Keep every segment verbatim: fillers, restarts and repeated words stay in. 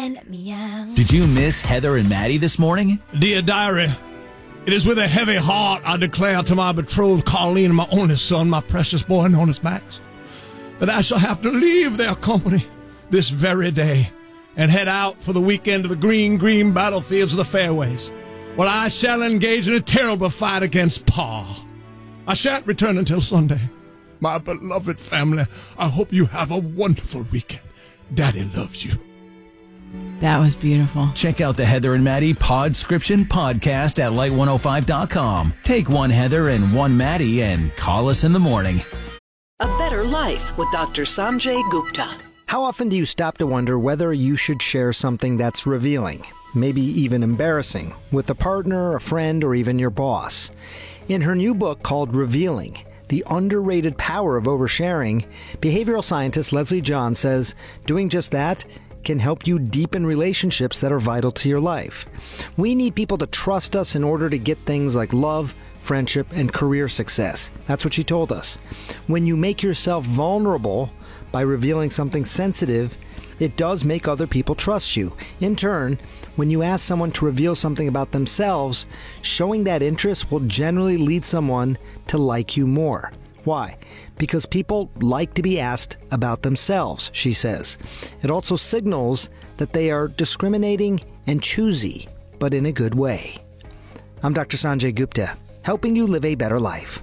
and meow. Did you miss Heather and Maddie this morning? Dear diary, it is with a heavy heart I declare to my betrothed Colleen and my only son, my precious boy known as Max, that I shall have to leave their company this very day and head out for the weekend to the green, green battlefields of the fairways, where I shall engage in a terrible fight against Pa. I shan't return until Sunday. My beloved family, I hope you have a wonderful weekend. Daddy loves you. That was beautiful. Check out the Heather and Maddie Podscription podcast at light one oh five dot com. Take one Heather and one Maddie and call us in the morning. A Better Life with Doctor Sanjay Gupta. How often do you stop to wonder whether you should share something that's revealing, maybe even embarrassing, with a partner, a friend, or even your boss? In her new book called Revealing, The Underrated Power of Oversharing, behavioral scientist Leslie John says doing just that can help you deepen relationships that are vital to your life. We need people to trust us in order to get things like love, friendship, and career success. That's what she told us. When you make yourself vulnerable by revealing something sensitive, it does make other people trust you. In turn, when you ask someone to reveal something about themselves, showing that interest will generally lead someone to like you more. Why? Because people like to be asked about themselves, she says. It also signals that they are discriminating and choosy, but in a good way. I'm Doctor Sanjay Gupta, helping you live a better life.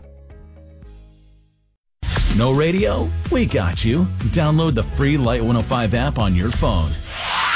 No radio? We got you. Download the free Light one oh five app on your phone.